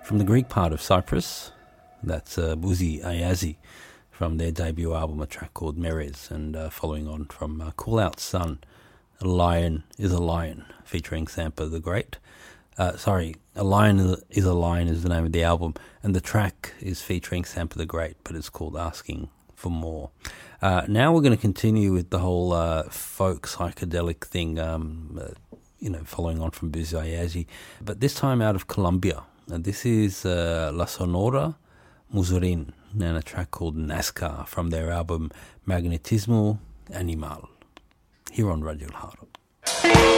From the Greek part of Cyprus, that's Buzi Ayazi from their debut album, a track called Meres, and following on from Call Out Sun, A Lion is a Lion, featuring Sampa the Great. A Lion is a Lion is the name of the album, and the track is featuring Sampa the Great, but it's called Asking for More. Now we're going to continue with the whole folk psychedelic thing, following on from Buzi Ayazi, but this time out of Colombia. And this is La Sonora Musurin, and a track called NASCAR from their album Magnetismo Animal, here on Radio El Haro.